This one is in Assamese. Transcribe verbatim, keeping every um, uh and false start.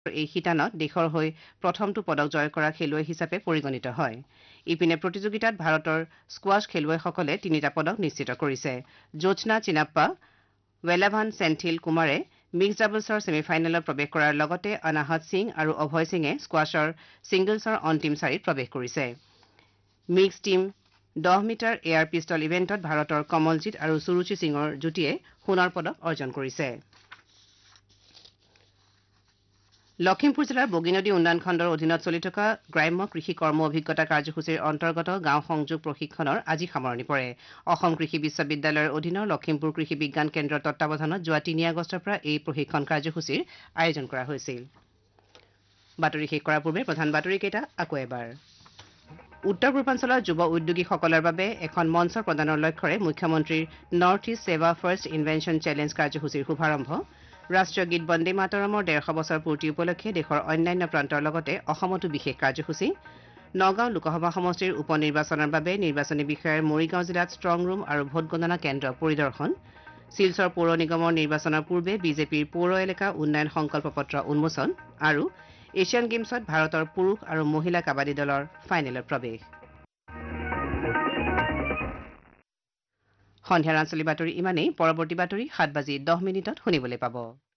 এই শিতানত দেশৰ হৈ প্ৰথমটো পদক জয় কৰা খেলুৱৈ হিচাপে পৰিগণিত হয় ইপিনে প্ৰতিযোগিতাত ভাৰতৰ স্কোৱাছ খেলুৱৈসকলে তিনিটা পদক নিশ্চিত কৰিছে জোৎস্না চিনাপ্পা ৱেলাভান চেন্থিল কুমাৰে মিক্সড ডাবলছৰ ছেমি ফাইনেলত প্ৰৱেশ কৰাৰ লগতে অনাহত সিং আৰু অভয় সিঙে স্কোৱাছৰ ছিংগলছৰ অন্তিম চাৰিত প্ৰৱেশ কৰিছে মিক্স টীম দহ মিটাৰ এয়াৰ পিষ্টল ইভেণ্টত ভাৰতৰ কমলজিৎ আৰু সুৰুচি সিঙৰ যুটিয়ে সোণৰ পদক অৰ্জন কৰিছে লখিমপুৰ জিলাৰ বগীনদী উন্নয়ন খণ্ডৰ অধীনত চলি থকা গ্ৰাম্য কৃষি কৰ্ম অভিজ্ঞতা কাৰ্যসূচীৰ অন্তৰ্গত গাঁও সংযোগ প্ৰশিক্ষণৰ আজি সামৰণি পৰে অসম কৃষি বিশ্ববিদ্যালয়ৰ অধীনৰ লখিমপুৰ কৃষি বিজ্ঞান কেন্দ্ৰৰ তত্বাৱধানত যোৱা তিনি আগষ্টৰ পৰা এই প্ৰশিক্ষণ কাৰ্যসূচীৰ আয়োজন কৰা হৈছিল বাতৰি শেষ কৰাৰ পূৰ্বে প্ৰধান বাতৰিকেইটা আকৌ এবাৰ উত্তৰ পূৰ্বাঞ্চলৰ যুৱ উদ্যোগীসকলৰ বাবে এখন মঞ্চ প্ৰদানৰ লক্ষ্যৰে মুখ্যমন্ত্ৰীৰ north east SEBA first invention challenge কাৰ্যসূচীৰ শুভাৰম্ভ ৰাষ্ট্ৰীয় গীত বন্দে মাতৰমৰ ডেৰশ বছৰ পূৰ্তি উপলক্ষে দেশৰ অন্যান্য প্ৰান্তৰ লগতে অসমতো বিশেষ কাৰ্যসূচী নগাঁও লোকসভা সমষ্টিৰ উপ নিৰ্বাচনৰ বাবে নিৰ্বাচনী বিষয়াৰ মৰিগাঁও জিলাত ষ্ট্ৰং ৰুম আৰু ভোটগণনা কেন্দ্ৰ পৰিদৰ্শন শিলচৰ পৌৰ নিগমৰ নিৰ্বাচনৰ পূৰ্বে বিজেপিৰ পৌৰ এলেকা উন্নয়ন সংকল্প পত্ৰ উন্মোচন আৰু এছিয়ান গেমছত ভাৰতৰ পুৰুষ আৰু মহিলা কাবাডী দলৰ ফাইনেলত প্ৰৱেশ সন্ধিয়াৰ আঞ্চলিক বাতৰি ইমানেই পৰৱৰ্তী বাতৰি সাত বাজি দহ মিনিটত শুনিবলৈ পাব